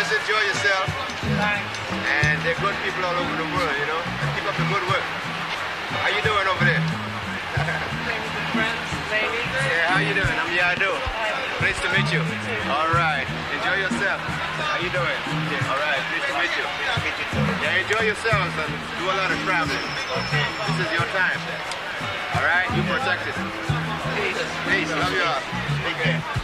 just enjoy yourself. Thanks. And they're good people all over the world, you know. Keep up the good work. How you doing over there? Playing with the friends, ladies. Yeah, how you doing? I'm Yado. Nice to meet you. All right. Enjoy yourself. How you doing? All right. Nice to meet you. Yeah, enjoy yourselves and do a lot of traveling. This is your time. All right. You protect it. Peace. Peace. Love you all. Take care.